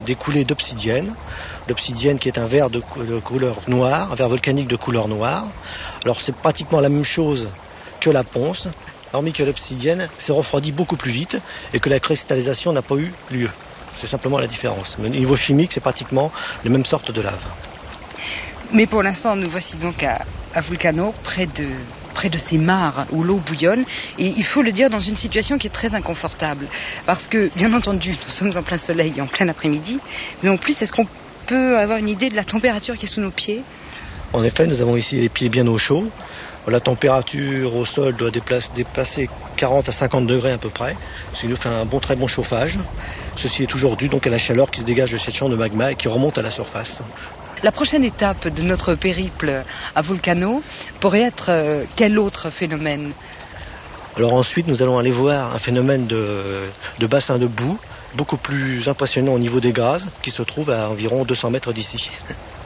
Des coulées d'obsidienne, l'obsidienne qui est un verre de couleur noire, un verre volcanique de couleur noire. Alors c'est pratiquement la même chose que la ponce, hormis que l'obsidienne s'est refroidie beaucoup plus vite et que la cristallisation n'a pas eu lieu. C'est simplement la différence. Mais au niveau chimique, c'est pratiquement les mêmes sortes de lave. Mais pour l'instant, nous voici donc à Vulcano, près de ces mares où l'eau bouillonne. Et il faut le dire, dans une situation qui est très inconfortable. Parce que, bien entendu, nous sommes en plein soleil, en plein après-midi. Mais en plus, est-ce qu'on peut avoir une idée de la température qui est sous nos pieds ? En effet, nous avons ici les pieds bien au chaud. La température au sol doit dépasser 40 à 50 degrés à peu près, ce qui nous fait un très bon chauffage. Ceci est toujours dû donc à la chaleur qui se dégage de cette chambre de magma et qui remonte à la surface. La prochaine étape de notre périple à Vulcano pourrait être quel autre phénomène ? Alors ensuite, nous allons aller voir un phénomène de bassin de boue, beaucoup plus impressionnant au niveau des gaz, qui se trouve à environ 200 mètres d'ici.